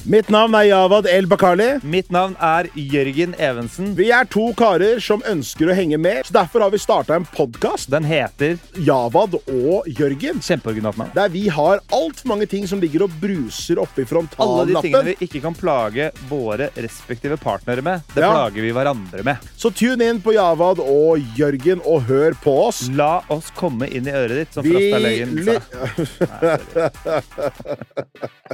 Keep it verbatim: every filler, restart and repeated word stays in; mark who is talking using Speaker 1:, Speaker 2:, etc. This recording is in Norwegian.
Speaker 1: Mitt navn er Javad El Bakali.
Speaker 2: Mitt navn er Jørgen Evensen.
Speaker 1: Vi er to karer som ønsker å henge med, så derfor har vi startet en podcast.
Speaker 2: Den heter
Speaker 1: Javad og Jørgen.
Speaker 2: Kjempeoriginalt navn.
Speaker 1: Der vi har alt for mange ting som ligger og bruser oppe i
Speaker 2: Alle de
Speaker 1: frontallappen.
Speaker 2: tingene vi ikke kan plage våre respektive partnere med, det
Speaker 1: Ja.
Speaker 2: plager vi hverandre med.
Speaker 1: Så tune inn på Javad og Jørgen og hør på oss.
Speaker 2: La oss komme inn i øret ditt, som
Speaker 1: Vi
Speaker 2: Frostalegen
Speaker 1: ly-
Speaker 2: sa. Nei, sorry.